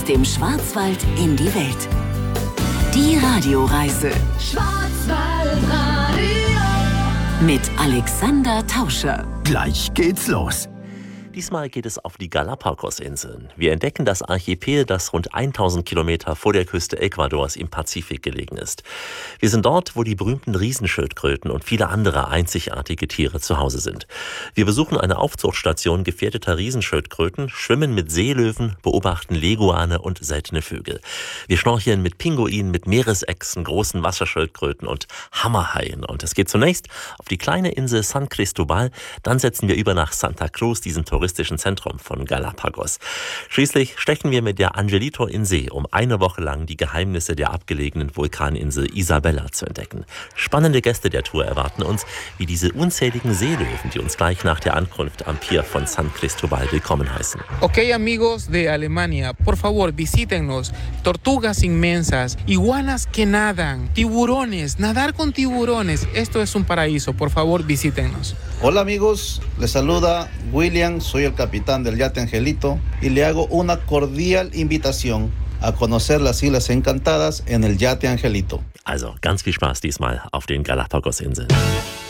Aus dem Schwarzwald in die Welt. Die Radioreise. Schwarzwaldradio. Mit Alexander Tauscher. Gleich geht's los. Diesmal geht es auf die Galapagos-Inseln. Wir entdecken das Archipel, das rund 1000 Kilometer vor der Küste Ecuadors im Pazifik gelegen ist. Wir sind dort, wo die berühmten Riesenschildkröten und viele andere einzigartige Tiere zu Hause sind. Wir besuchen eine Aufzuchtstation gefährdeter Riesenschildkröten, schwimmen mit Seelöwen, beobachten Leguane und seltene Vögel. Wir schnorcheln mit Pinguinen, mit Meeresechsen, großen Wasserschildkröten und Hammerhaien. Und es geht zunächst auf die kleine Insel San Cristobal, dann setzen wir über nach Santa Cruz, diesem touristischen Zentrum von Galapagos. Schließlich stechen wir mit der Angelito in See, um eine Woche lang die Geheimnisse der abgelegenen Vulkaninsel Isabella zu entdecken. Spannende Gäste der Tour erwarten uns, wie diese unzähligen Seelöwen, die uns gleich nach der Ankunft am Pier von San Cristobal willkommen heißen. Okay, amigos de Alemania, por favor, visítenos. Tortugas inmensas, iguanas que nadan, tiburones, nadar con tiburones. Esto es un paraíso, por favor, visítenos. Hola amigos, les saluda William, soy el capitán del yate Angelito y le hago una cordial invitación a conocer las Islas Encantadas en el yate Angelito. Also ganz viel Spaß diesmal auf den Galapagos-Inseln.